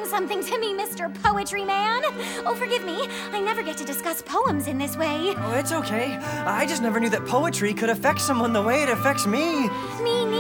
saying something to me, Mr. Poetry Man. Oh, forgive me. I never get to discuss poems in this way. Oh, it's okay. I just never knew that poetry could affect someone the way it affects me. Me